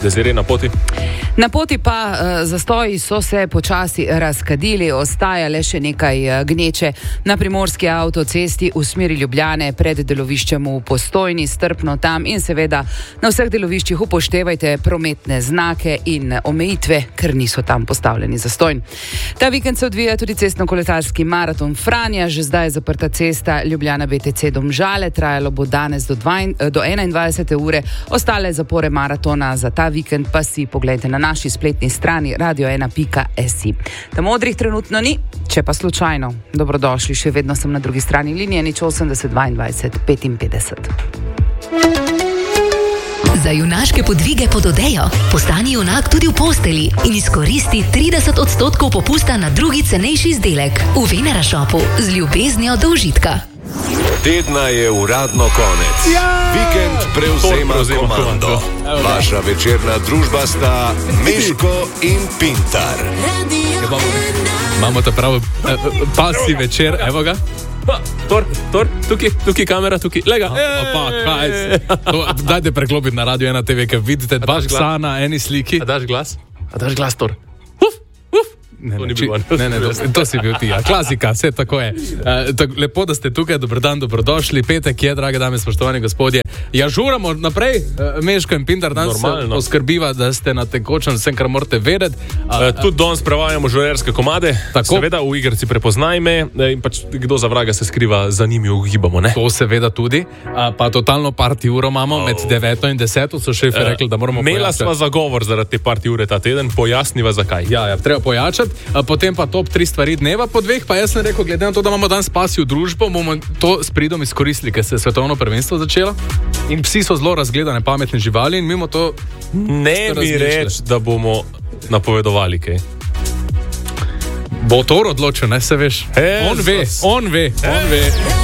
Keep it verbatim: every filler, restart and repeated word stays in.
Desiree, na poti? Na poti pa uh, zastoji so se počasi razkadili, ostaja le še nekaj uh, gneče na primorski avtocesti v smeri Ljubljane pred deloviščem v Postojni, strpno tam in seveda na vseh deloviščih upoštevajte prometne znake in omejitve, ker niso tam postavljeni zastojn. Ta vikend se odvija tudi cestno-kolesarski maraton Franja, že zdaj je zaprta cesta Ljubljana B T C Domžale, trajalo bo danes do, dvajset, do enaindvajsete ure, ostale zapore maratona za ta vikend pa si pogledajte na naši spletni strani radio ena pika si. Ta modrih trenutno ni, če pa slučajno, dobrodošli, še vedno sem na drugi strani linije, nič osemdeset dvaindvajset petinpetdeset. Za junaške podvige pod odejo postani junak tudi v posteli in izkoristi trideset odstotkov popusta na drugi cenejši izdelek v Venera Shopu z ljubeznijo do užitka. Tedna je uradno konec. Ja! Vikend prevzema komando. Vaša večerna družba sta Meško in Pintar. Imamo ta prav eh, pasi večer, evo ga. Pa, tor, tor, tukaj, tukaj kamera, tukaj, lega. Pa, kaj se? Dajte preklopiti na Radio ena T V, ker vidite dva psa na eni sliki. A daš glas? A daš glas, Tor? Ne, ne, či, ne, ne, to, to si bil ti, ja. Klasika, vse tako je. Uh, tako, lepo, da ste tukaj, dober dan, dobrodošli. Petek je, drage dame, spoštovani gospodje. Ja, žuramo naprej, uh, Meško in Pintar, danes poskrbiva, da ste na tekočem vsem, kar morate vedeti. Uh, uh, tudi danes prevajamo žurerske komade, tako. Seveda v igrici Prepoznaj me in pač kdo za vraga se skriva, za njimi ugibamo, ne? To seveda tudi, uh, pa totalno party uro imamo, oh. med deveto in deseto so šefi uh, rekli, da moramo Mela sva zagovor zaradi te party ure ta teden, pojasniva zakaj. Ja, ja, treba pojačati. Potem pa top tri stvari dneva po dveh, pa jaz sem rekel, glede na to, da imamo danes pasjo družbo, bomo to s pridom izkoristili, ker se je svetovno prvenstvo začelo in psi so zelo razgledane, pametne živali in mimo to ne mi reči, da bomo napovedovali kaj. Bo Tor odločil, ne se veš. Hey, on ve, on ve, on ve.